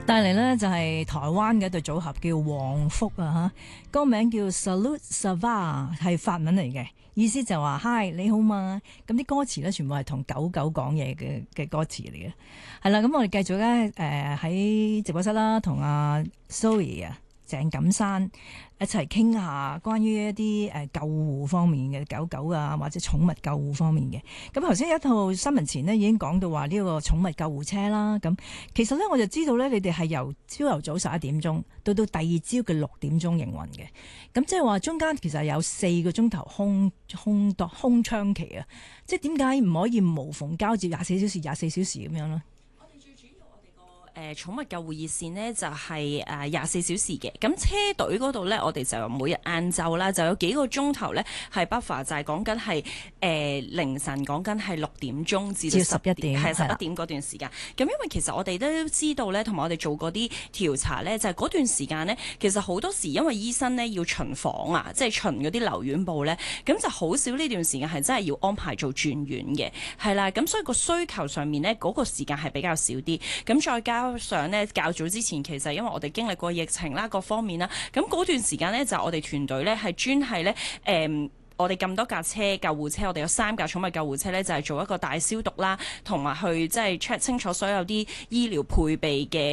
帶嚟呢就係台灣嘅一對組合叫旺福啊，歌名叫 Salut Ça Va， 係法文嚟嘅，意思就話 Hi 你好嘛。咁啲歌詞呢全部係同狗狗講嘢嘅歌詞嚟嘅。係啦，咁我哋繼續呢喺直播室啦，同阿 Zoe 啊鄭錦珊一齊傾下關於一啲救護方面嘅狗狗啊，或者寵物救護方面嘅。咁頭先有一套新聞前呢已經講到話呢個寵物救護車啦。咁其實呢，我就知道呢，你哋係由朝頭早11點鐘到第二朝嘅6點鐘營運嘅。咁即係話中間其實有4個鐘頭空窗期啊。即係點解唔可以無縫交接24小時咁樣呢？ 寵物救護熱線呢就係24小時嘅，咁車隊嗰度呢，我哋就每日晏晝啦，就有幾個鐘頭呢係 buffer，就係講緊係凌晨講緊係6點鐘至到11點，係11點嗰段時間。咁因為其實我哋都知道呢，同埋我哋做過啲調查呢，就係嗰段時間呢，其實好多時因為醫生呢要巡房啊，即係巡嗰啲留院部呢，咁就好少呢段時間係真係要安排做轉院嘅，係啦。咁所以個需求上面呢，嗰個時間係比較少啲，咁再加上呢，較早之前其實因為我哋經歷過疫情啦，各方面啦，咁嗰段時間呢，就我哋團隊呢係專係呢。我哋咁多架車救護車，我哋有3架寵物救護車呢，就係做一個大消毒啦，同埋去即係 check 清楚所有啲醫療配備嘅